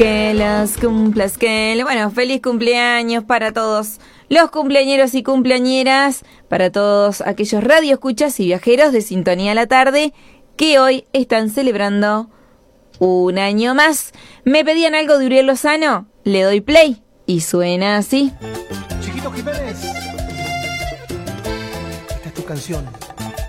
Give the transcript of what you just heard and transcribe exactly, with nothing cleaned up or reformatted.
Que los cumplas, que... Bueno, feliz cumpleaños para todos los cumpleañeros y cumpleañeras, para todos aquellos radioescuchas y viajeros de Sintonía a la Tarde que hoy están celebrando un año más. ¿Me pedían algo de Uriel Lozano? Le doy play y suena así. Chiquito Jiménez, esta es tu canción.